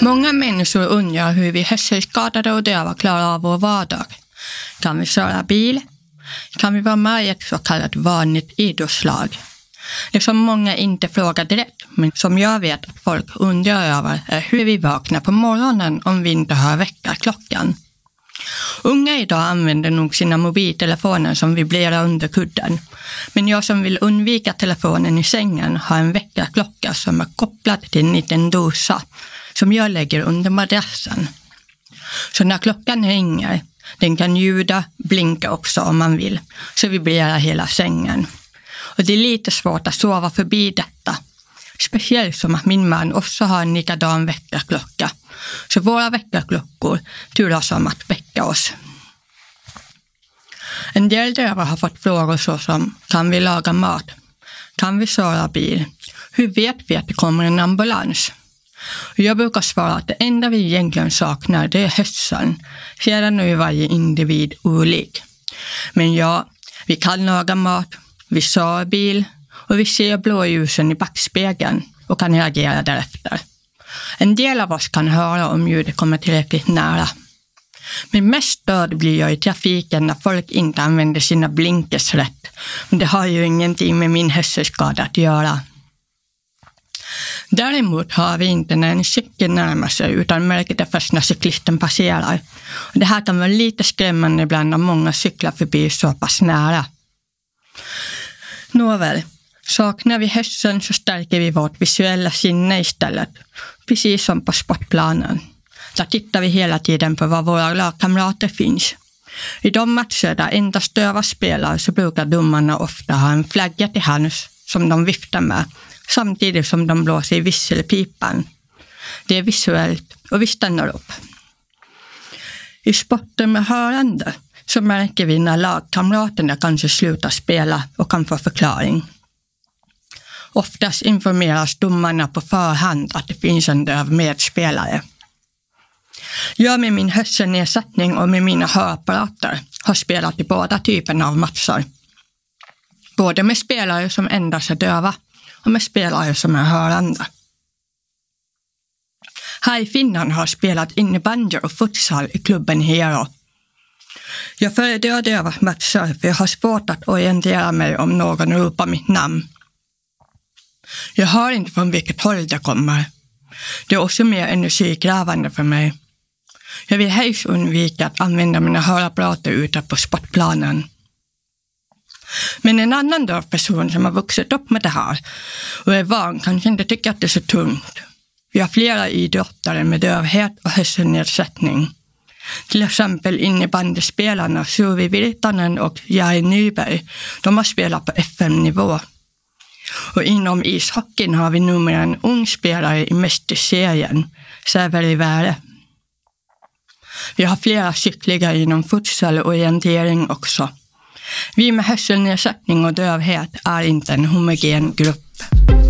Många människor undrar hur vi hörselskadade och döva klarar av vår vardag. Kan vi köra bil? Kan vi vara med i ett så kallat vanligt idrottslag? Det som många inte frågar direkt, men som jag vet att folk undrar över, är hur vi vaknar på morgonen om vi inte hör väckarklockan. Unga idag använder nog sina mobiltelefoner som vibrerar under kudden. Men jag som vill undvika telefonen i sängen har en väckarklocka som är kopplad till en liten dosa som jag lägger under madrassen. Så när klockan ringer, den kan ljuda, blinka också om man vill, så vibrerar hela sängen. Och det är lite svårt att sova förbi detta. Speciellt som att min man också har en likadan väckarklocka. Så våra väckarklockor turas om att väcka oss. En del döva har fått frågor såsom: kan vi laga mat? Kan vi köra bil? Hur vet vi att det kommer en ambulans? Och jag brukar svara att det enda vi egentligen saknar, det är hörseln. Sedan är varje individ olik. Men ja, vi kan laga mat, vi kör bil och vi ser blåljusen i backspegeln och kan reagera därefter. En del av oss kan höra om ljudet kommer tillräckligt nära. Men mest störd blir jag i trafiken när folk inte använder sina blinkers rätt. Men det har ju ingenting med min hörselskada att göra. Däremot har vi inte när en cykel närmar sig, utan märker det först när cyklisten passerar. Och det här kan vara lite skrämmande ibland när många cyklar förbi så pass nära. Nåväl, saknar vi hörseln så stärker vi vårt visuella sinne istället. Precis som på sportplanen. Där tittar vi hela tiden på var våra lagkamrater finns. I de matcher där endast döva spelar så brukar domarna ofta ha en flagga till hands som de viftar med, samtidigt som de blåser i visselpipan. Det är visuellt och vi stannar upp. I sporter med hörande så märker vi när lagkamraterna kanske slutar spela och kan få förklaring. Oftast informeras domarna på förhand att det finns en döv medspelare. Jag med min hörselnedsättning och med mina hörapparater har spelat i båda typerna av matcher. Både med spelare som endast är döva och med spelare som är hörande. Här i Finland har jag spelat innebandy och futsal i klubben Hero. Jag föredrar döva matcher för jag har svårt att orientera mig om någon ropar mitt namn. Jag hör inte från vilket håll det kommer. Det är också mer energikrävande för mig. Jag vill helst undvika att använda mina hörapparater ute på sportplanen. Men en annan döv person som har vuxit upp med det här och är van kanske inte tycker att det är så tungt. Vi har flera idrottare med dövhet och hörselnedsättning. Till exempel innebandyspelarna Suvi Virtanen och Jari Nyberg. De har spelat på FM-nivå. Och inom ishockeyn har vi numera en ung spelare i mästerserien, Säveri Värre. Vi har flera cykliga inom futsal och orientering också. Vi med hörselnedsättning och dövhet är inte en homogen grupp.